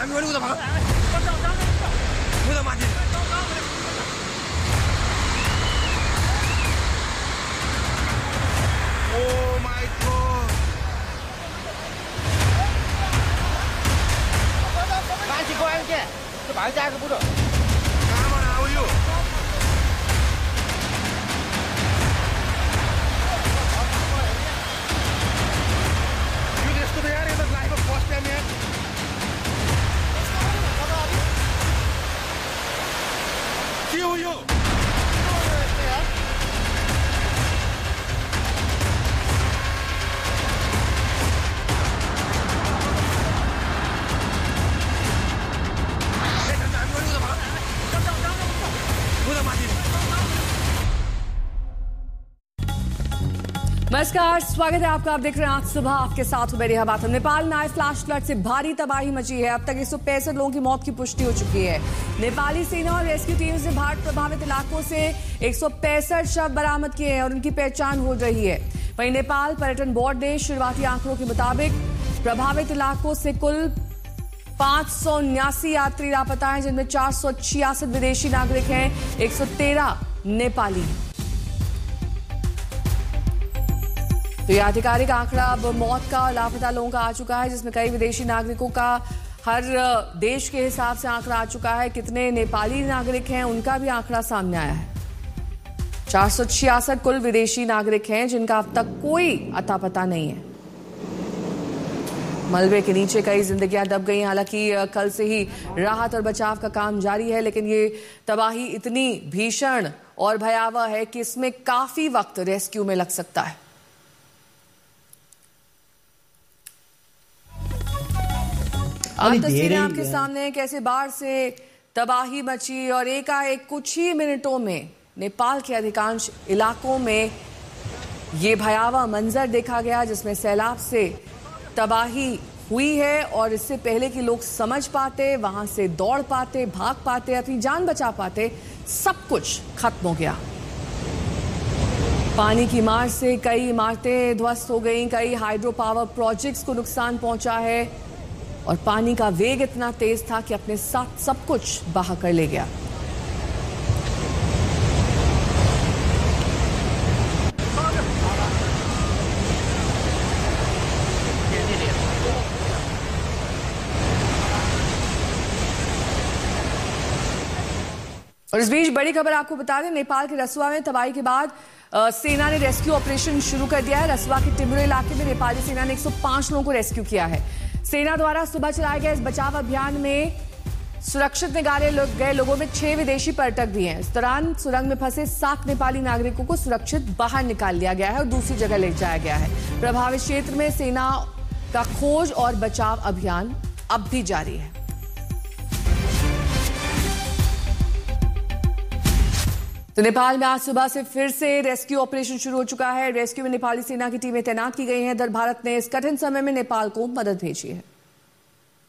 Oh my god. 赶紧关键，这把架子不住。 Come on, how are you? You just to the area that live first time here. See who you? नमस्कार, स्वागत है आपका। आप देख रहे हैं आज सुबह, आपके साथ हूं मेरी बात। नेपाल में आए फ्लैश फ्लड से भारी तबाही मची है। अब तक 165 लोगों की मौत की पुष्टि हो चुकी है। नेपाली सेना और रेस्क्यू टीम से बाढ़ प्रभावित इलाकों से 165 शव बरामद किए हैं और उनकी पहचान हो रही है। वहीं नेपाल पर्यटन बोर्ड ने शुरुआती आंकड़ों के मुताबिक प्रभावित इलाकों से कुल 579 यात्री लापता हैं, जिनमें 466 विदेशी नागरिक हैं, 113 नेपाली। तो यह आधिकारिक आंकड़ा अब मौत का और लापता लोगों का आ चुका है, जिसमें कई विदेशी नागरिकों का हर देश के हिसाब से आंकड़ा आ चुका है। कितने नेपाली नागरिक हैं उनका भी आंकड़ा सामने आया है। 466 कुल विदेशी नागरिक हैं, जिनका अब तक कोई अता पता नहीं है। मलबे के नीचे कई जिंदगियां दब गई। हालांकि कल से ही राहत और बचाव का काम जारी है, लेकिन ये तबाही इतनी भीषण और भयावह है कि इसमें काफी वक्त रेस्क्यू में लग सकता है। आप तस्वीरें आपके सामने, कैसे बाढ़ से तबाही मची और एकाएक कुछ ही मिनटों में नेपाल के अधिकांश इलाकों में ये भयावह मंजर देखा गया, जिसमें सैलाब से तबाही हुई है। और इससे पहले कि लोग समझ पाते, वहां से दौड़ पाते, भाग पाते, अपनी जान बचा पाते, सब कुछ खत्म हो गया। पानी की मार से कई इमारतें ध्वस्त हो गई, कई हाइड्रो पावर प्रोजेक्ट्स को नुकसान पहुंचा है और पानी का वेग इतना तेज था कि अपने साथ सब कुछ बहा कर ले गया। और इस बीच बड़ी खबर आपको बता दें, नेपाल के रसुआ में तबाही के बाद सेना ने रेस्क्यू ऑपरेशन शुरू कर दिया है। रसुआ के टिम्बुरे इलाके में नेपाली सेना ने 105 लोगों को रेस्क्यू किया है। सेना द्वारा सुबह चलाए गए इस बचाव अभियान में सुरक्षित निकाले गए लोगों में 6 विदेशी पर्यटक भी हैं। इस दौरान सुरंग में फंसे 7 नेपाली नागरिकों को सुरक्षित बाहर निकाल लिया गया है और दूसरी जगह ले जाया गया है। प्रभावित क्षेत्र में सेना का खोज और बचाव अभियान अब भी जारी है। तो नेपाल में आज सुबह से फिर से रेस्क्यू ऑपरेशन शुरू हो चुका है। रेस्क्यू में नेपाली सेना की टीमें तैनात की गई हैं। इधर भारत ने इस कठिन समय में नेपाल को मदद भेजी है।